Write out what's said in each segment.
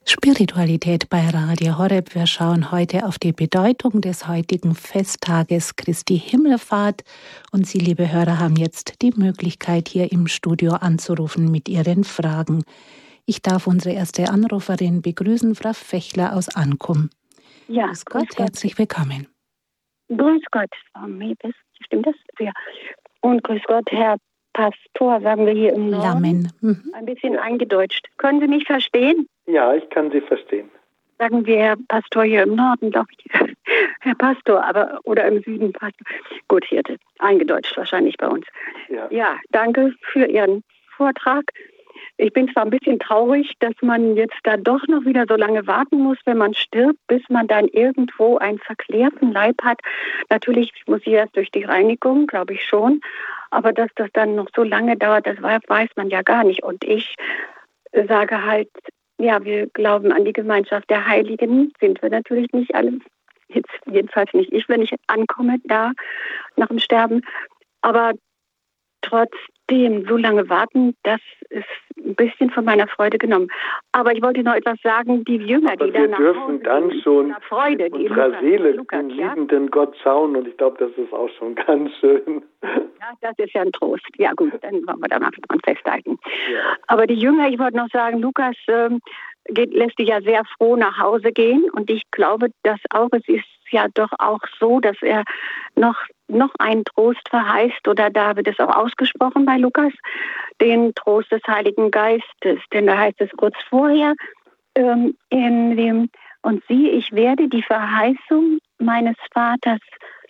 Spiritualität bei Radio Horeb. Wir schauen heute auf die Bedeutung des heutigen Festtages Christi Himmelfahrt. Und Sie, liebe Hörer, haben jetzt die Möglichkeit, hier im Studio anzurufen mit Ihren Fragen. Ich darf unsere erste Anruferin begrüßen, Frau Fechler aus Ankum. Ja, grüß Gott, herzlich willkommen. Grüß Gott, Frau Mebes, stimmt das? Ja. Und grüß Gott, Herr Pastor, sagen wir hier im Norden. Ein bisschen eingedeutscht. Können Sie mich verstehen? Ja, ich kann Sie verstehen. Sagen wir Herr Pastor hier im Norden, glaube ich. Herr Pastor, aber oder im Süden Pastor. Gut, hier eingedeutscht wahrscheinlich bei uns. Ja, danke für Ihren Vortrag. Ich bin zwar ein bisschen traurig, dass man jetzt da doch noch wieder so lange warten muss, wenn man stirbt, bis man dann irgendwo einen verklärten Leib hat. Natürlich muss ich erst durch die Reinigung, glaube ich schon. Aber dass das dann noch so lange dauert, das weiß man ja gar nicht. Und ich sage halt, ja, wir glauben an die Gemeinschaft der Heiligen. Sind wir natürlich nicht alle. Jetzt jedenfalls nicht ich, wenn ich ankomme da nach dem Sterben. Aber trotzdem so lange warten, das ist ein bisschen von meiner Freude genommen. Aber ich wollte noch etwas sagen, die Jünger, aber die dann nach Hause wir dürfen dann schon Freude, mit unserer Seele den liebenden Gott schauen und ich glaube, das ist auch schon ganz schön. Ja, das ist ja ein Trost. Ja gut, dann wollen wir danach dran festhalten. Ja. Aber die Jünger, ich wollte noch sagen, Lukas lässt sich ja sehr froh nach Hause gehen und ich glaube, dass auch, es ist ja doch auch so, dass er noch einen Trost verheißt, oder da wird es auch ausgesprochen bei Lukas, den Trost des Heiligen Geistes. Denn da heißt es kurz vorher, und siehe, ich werde die Verheißung meines Vaters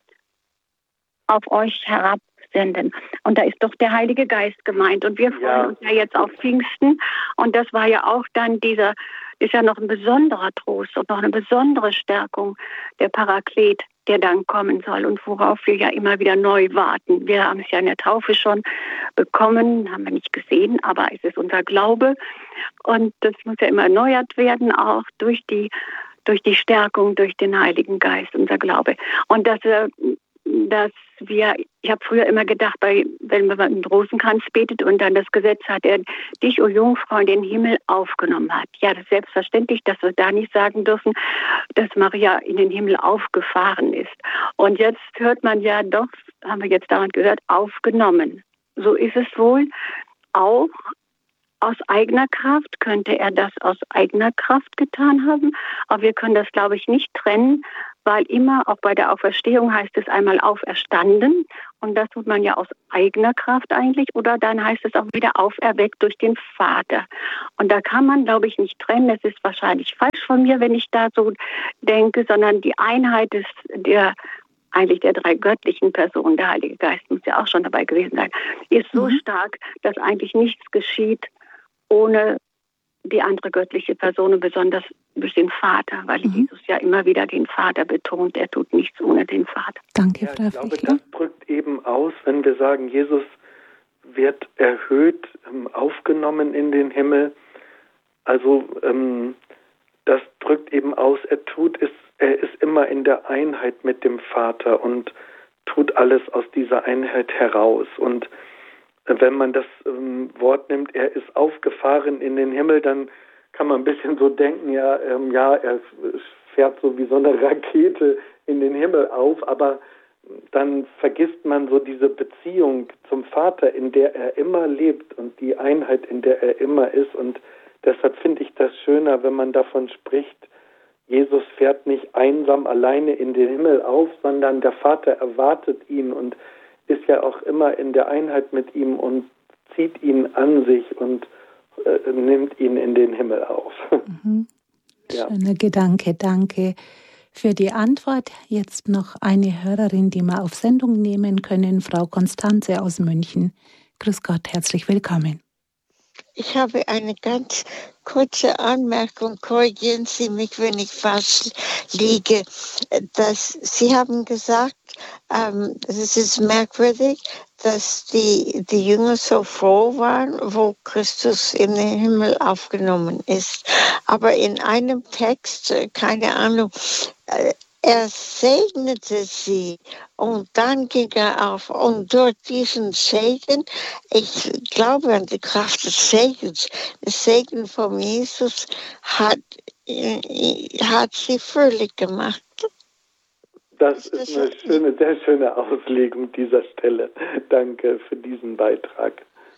auf euch herabsenden. Und da ist doch der Heilige Geist gemeint. Und wir freuen uns ja jetzt auf Pfingsten. Und das war ja auch dann ist ja noch ein besonderer Trost und noch eine besondere Stärkung, der Paraklet, der dann kommen soll und worauf wir ja immer wieder neu warten. Wir haben es ja in der Taufe schon bekommen, haben wir nicht gesehen, aber es ist unser Glaube und das muss ja immer erneuert werden, auch durch die Stärkung, durch den Heiligen Geist, unser Glaube. Und ich habe früher immer gedacht, wenn man einen Rosenkranz betet und dann das Gesetz hat, er dich, o Jungfrau, in den Himmel aufgenommen hat. Ja, das ist selbstverständlich, dass wir da nicht sagen dürfen, dass Maria in den Himmel aufgefahren ist. Und jetzt hört man ja doch, haben wir jetzt dauernd gehört, aufgenommen. So ist es wohl auch. Aus eigener Kraft könnte er das aus eigener Kraft getan haben, aber wir können das, glaube ich, nicht trennen, weil immer, auch bei der Auferstehung heißt es einmal auferstanden und das tut man ja aus eigener Kraft eigentlich, oder dann heißt es auch wieder auferweckt durch den Vater. Und da kann man, glaube ich, nicht trennen. Es ist wahrscheinlich falsch von mir, wenn ich da so denke, sondern die Einheit ist eigentlich der drei göttlichen Personen, der Heilige Geist muss ja auch schon dabei gewesen sein, ist so stark, dass eigentlich nichts geschieht ohne die andere göttliche Person, besonders durch den Vater, weil Jesus ja immer wieder den Vater betont, er tut nichts ohne den Vater. Danke, Frau Fichtler. Ich glaube, das drückt eben aus, wenn wir sagen, Jesus wird erhöht, aufgenommen in den Himmel. Also das drückt eben aus, er ist immer in der Einheit mit dem Vater und tut alles aus dieser Einheit heraus. Und wenn man das Wort nimmt, er ist aufgefahren in den Himmel, dann kann man ein bisschen so denken, er fährt so wie so eine Rakete in den Himmel auf, aber dann vergisst man so diese Beziehung zum Vater, in der er immer lebt und die Einheit, in der er immer ist. Und deshalb finde ich das schöner, wenn man davon spricht, Jesus fährt nicht einsam alleine in den Himmel auf, sondern der Vater erwartet ihn und ist ja auch immer in der Einheit mit ihm und zieht ihn an sich und nimmt ihn in den Himmel auf. Schöner Gedanke, danke für die Antwort. Jetzt noch eine Hörerin, die wir auf Sendung nehmen können, Frau Konstanze aus München. Grüß Gott, herzlich willkommen. Ich habe eine ganz kurze Anmerkung. Korrigieren Sie mich, wenn ich falsch liege. Sie haben gesagt, es ist merkwürdig, dass die Jünger so froh waren, wo Christus in den Himmel aufgenommen ist. Aber in einem Text, keine Ahnung, er segnete sie und dann ging er auf. Und durch diesen Segen, ich glaube an die Kraft des Segens, der Segen von Jesus hat sie fröhlich gemacht. Das ist eine sehr schöne Auslegung dieser Stelle. Danke für diesen Beitrag.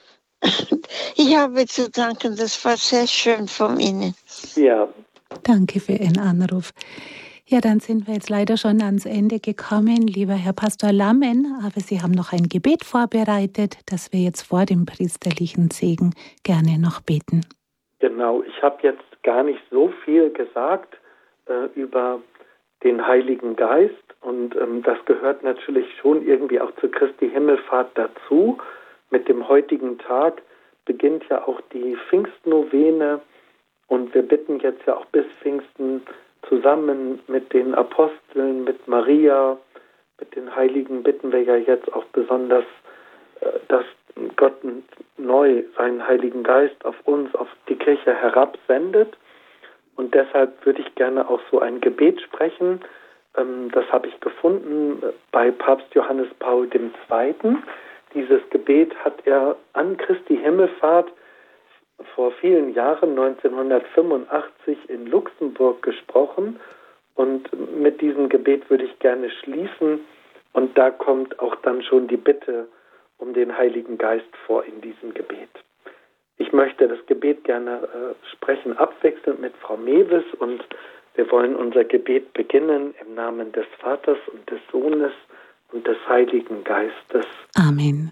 Ich habe zu danken, das war sehr schön von Ihnen. Ja. Danke für Ihren Anruf. Ja, dann sind wir jetzt leider schon ans Ende gekommen, lieber Herr Pastor Lammen, aber Sie haben noch ein Gebet vorbereitet, das wir jetzt vor dem priesterlichen Segen gerne noch beten. Genau, ich habe jetzt gar nicht so viel gesagt über den Heiligen Geist und das gehört natürlich schon irgendwie auch zur Christi Himmelfahrt dazu. Mit dem heutigen Tag beginnt ja auch die Pfingstnovene und wir bitten jetzt ja auch bis Pfingsten zusammen mit den Aposteln, mit Maria, mit den Heiligen bitten wir ja jetzt auch besonders, dass Gott neu seinen Heiligen Geist auf uns, auf die Kirche herabsendet. Und deshalb würde ich gerne auch so ein Gebet sprechen. Das habe ich gefunden bei Papst Johannes Paul II. Dieses Gebet hat er an Christi Himmelfahrt vor vielen Jahren, 1985, in Luxemburg gesprochen. Und mit diesem Gebet würde ich gerne schließen. Und da kommt auch dann schon die Bitte um den Heiligen Geist vor in diesem Gebet. Ich möchte das Gebet gerne sprechen, abwechselnd mit Frau Mewes. Und wir wollen unser Gebet beginnen im Namen des Vaters und des Sohnes und des Heiligen Geistes. Amen.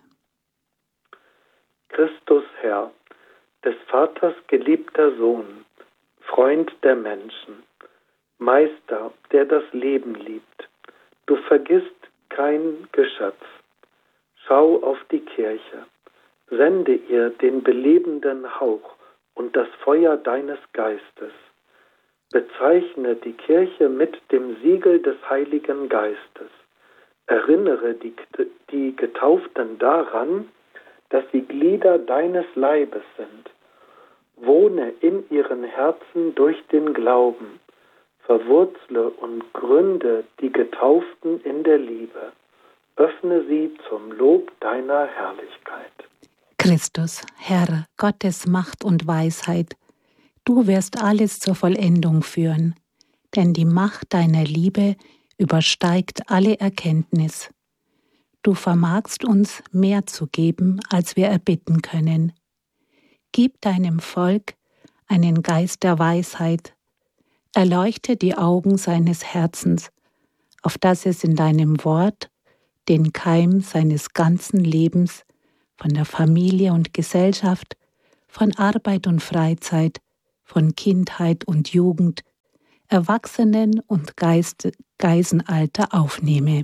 Christus Herr, des Vaters geliebter Sohn, Freund der Menschen, Meister, der das Leben liebt, du vergisst kein Geschöpf. Schau auf die Kirche, sende ihr den belebenden Hauch und das Feuer deines Geistes. Bezeichne die Kirche mit dem Siegel des Heiligen Geistes. Erinnere die Getauften daran, dass sie Glieder deines Leibes sind. Wohne in ihren Herzen durch den Glauben. Verwurzle und gründe die Getauften in der Liebe. Öffne sie zum Lob deiner Herrlichkeit. Christus, Herr, Gottes Macht und Weisheit, du wirst alles zur Vollendung führen, denn die Macht deiner Liebe übersteigt alle Erkenntnis. Du vermagst uns mehr zu geben, als wir erbitten können. Gib deinem Volk einen Geist der Weisheit, erleuchte die Augen seines Herzens, auf dass es in deinem Wort den Keim seines ganzen Lebens, von der Familie und Gesellschaft, von Arbeit und Freizeit, von Kindheit und Jugend, Erwachsenen- und Geisenalter aufnehme.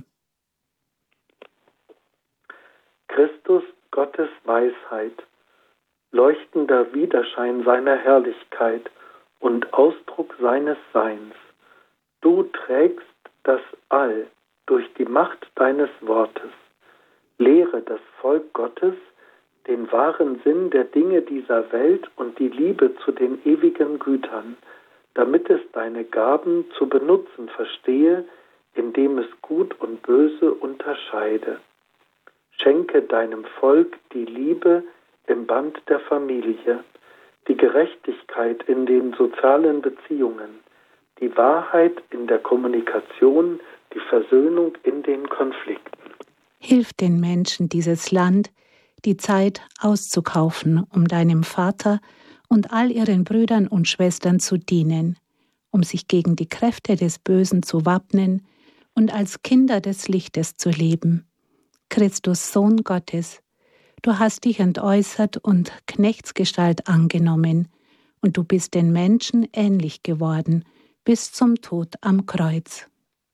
Christus, Gottes Weisheit, leuchtender Widerschein seiner Herrlichkeit und Ausdruck seines Seins. Du trägst das All durch die Macht deines Wortes. Lehre das Volk Gottes den wahren Sinn der Dinge dieser Welt und die Liebe zu den ewigen Gütern, damit es deine Gaben zu benutzen verstehe, indem es Gut und Böse unterscheide. Schenke deinem Volk die Liebe im Band der Familie, die Gerechtigkeit in den sozialen Beziehungen, die Wahrheit in der Kommunikation, die Versöhnung in den Konflikten. Hilf den Menschen dieses Land, die Zeit auszukaufen, um deinem Vater und all ihren Brüdern und Schwestern zu dienen, um sich gegen die Kräfte des Bösen zu wappnen und als Kinder des Lichtes zu leben. Christus, Sohn Gottes, du hast dich entäußert und Knechtsgestalt angenommen, und du bist den Menschen ähnlich geworden, bis zum Tod am Kreuz.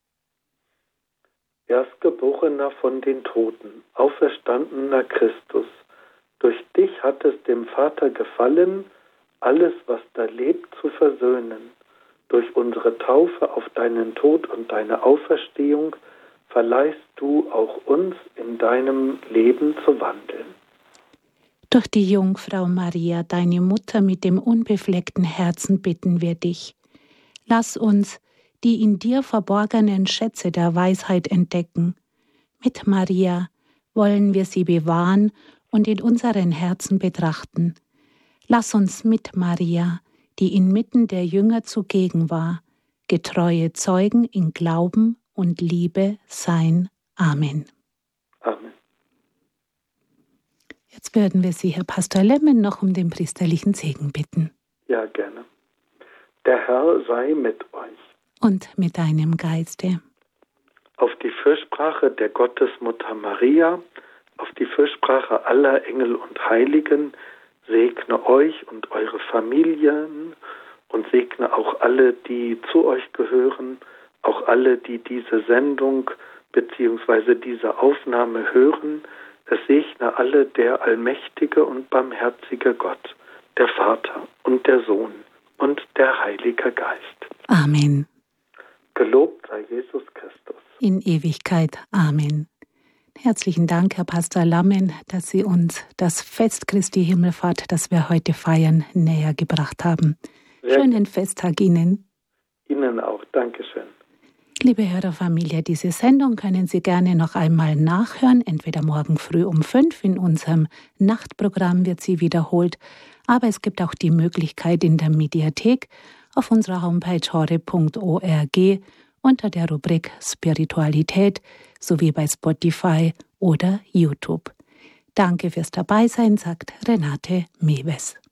Erstgeborener von den Toten, auferstandener Christus, durch dich hat es dem Vater gefallen, alles, was da lebt, zu versöhnen. Durch unsere Taufe auf deinen Tod und deine Auferstehung verleihst du auch uns in deinem Leben zu wandeln. Durch die Jungfrau Maria, deine Mutter mit dem unbefleckten Herzen, bitten wir dich. Lass uns, die in dir verborgenen Schätze der Weisheit entdecken. Mit Maria wollen wir sie bewahren und in unseren Herzen betrachten. Lass uns mit Maria, die inmitten der Jünger zugegen war, getreue Zeugen in Glauben und Liebe sein. Amen. Amen. Jetzt würden wir Sie, Herr Pastor Lemmen, noch um den priesterlichen Segen bitten. Ja, gerne. Der Herr sei mit euch. Und mit deinem Geiste. Auf die Fürsprache der Gottesmutter Maria, auf die Fürsprache aller Engel und Heiligen, segne euch und eure Familien und segne auch alle, die zu euch gehören, auch alle, die diese Sendung bzw. diese Aufnahme hören. Es segne alle der allmächtige und barmherzige Gott, der Vater und der Sohn und der Heilige Geist. Amen. Gelobt sei Jesus Christus. In Ewigkeit. Amen. Herzlichen Dank, Herr Pastor Lammen, dass Sie uns das Fest Christi Himmelfahrt, das wir heute feiern, näher gebracht haben. Schönen Festtag Ihnen. Ihnen auch. Dankeschön. Liebe Hörerfamilie, diese Sendung können Sie gerne noch einmal nachhören. Entweder morgen früh um 5 in unserem Nachtprogramm wird sie wiederholt. Aber es gibt auch die Möglichkeit in der Mediathek auf unserer Homepage horeb.org unter der Rubrik Spiritualität sowie bei Spotify oder YouTube. Danke fürs Dabeisein, sagt Renate Mewes.